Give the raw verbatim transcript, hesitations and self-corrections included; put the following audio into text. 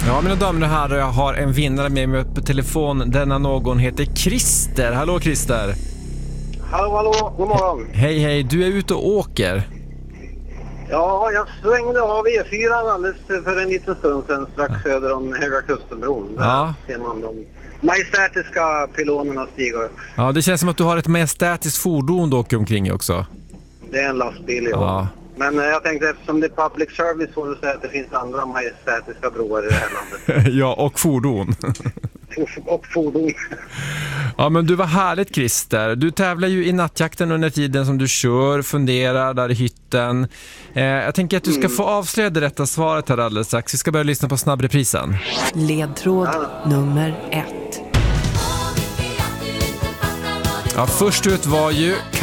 Ja, mina damer och herrar, jag har en vinnare med mig på telefon. Denna någon heter Christer. Hallå Christer. Hallå, hallå, god morgon. Hej, hej. Du är ute och åker. Ja, jag svängde av E fyra alldeles för en liten stund sedan, strax söder om Höga Kustenbron. Ja. Där ser man de majestätiska pylonerna stiga upp. Ja, det känns som att du har ett majestätiskt fordon du åker omkring också. Det är en lastbil, ja. Ja. Men eh, jag tänkte, eftersom det är public service får du säga att det finns andra majestätiska broar i det här landet. Ja, och fordon. Och fordon. Ja, men du var härligt Christer. Du tävlar ju i nattjakten under tiden som du kör, funderar där i hytten. Eh, jag tänker att du ska få avslöja det rätta svaret här alldeles strax. Vi ska börja lyssna på snabbreprisen. Ledtråd nummer ett. Ja, först ut var ju